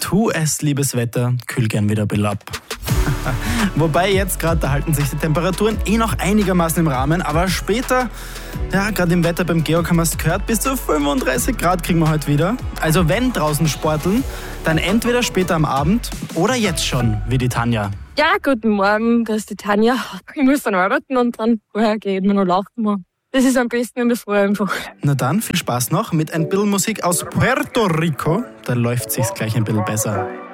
Tu es, liebes Wetter, kühl gern wieder ein bisschen ab. Wobei jetzt gerade, da halten sich die Temperaturen noch einigermaßen im Rahmen, aber später, ja, gerade im Wetter beim Georg haben wir es gehört, bis zu 35 Grad kriegen wir heute wieder. Also wenn draußen sporteln, dann entweder später am Abend oder jetzt schon, wie die Tanja. Ja, guten Morgen, das ist die Tanja. Ich muss dann arbeiten und dann vorher geht mir noch laufen. Das ist am besten in der Früh einfach. Na dann, viel Spaß noch mit ein bisschen Musik aus Puerto Rico. Da läuft sich's gleich ein bisschen besser.